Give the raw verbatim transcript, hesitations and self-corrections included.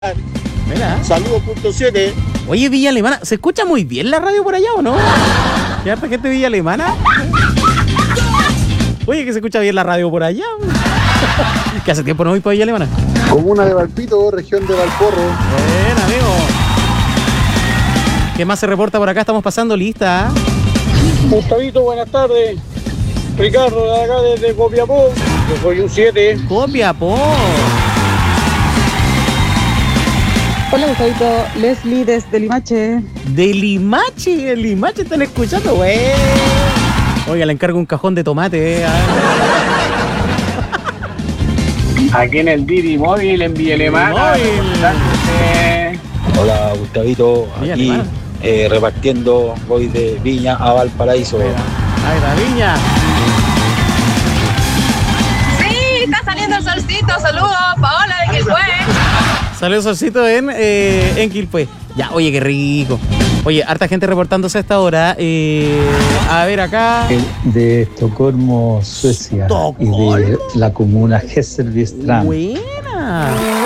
Mira. Saludos, punto siete. Oye, Villa Alemana, ¿se escucha muy bien la radio por allá o no? ¿Qué harta gente de Villa Alemana? Oye, que se escucha bien la radio por allá. Que hace tiempo no voy para Villa Alemana. Comuna de Valpito, región de Valporro. Bien, amigo. ¿Qué más se reporta por acá? Estamos pasando lista. Gustavito, buenas tardes. Ricardo, de acá desde Copiapó. Yo soy un siete. Copiapó. Hola, Gustavito. Leslie desde Limache. De Limache, en Limache están escuchando, güey. Oiga, le encargo un cajón de tomate, eh. Aquí en el Didi Móvil, en Villa Alemana. Hola, Gustavito. Villa Aquí Alemana. eh, repartiendo, voy de Viña a Valparaíso. Ay, la Viña. Sí, está saliendo el solcito. Saludos, Paola de Quilpué. Saludos, solcito en, eh, en Quilpué. Ya, oye, qué rico. Oye, harta gente reportándose a esta hora. Eh, a ver acá. De Estocolmo, Suecia. Estocolmo. Y de la comuna Hässelby-Strand. Buena.